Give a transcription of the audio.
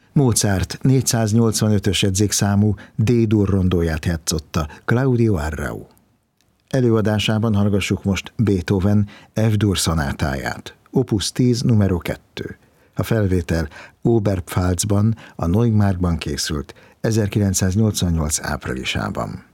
Mozart 485-ös jegyzékszámú D-dur rondóját játszotta Claudio Arrau. Előadásában hallgassuk most Beethoven F-dur szonátáját, Opus 10 numero 2. A felvétel Oberpfalzban, a Neumarktban készült 1988 áprilisában.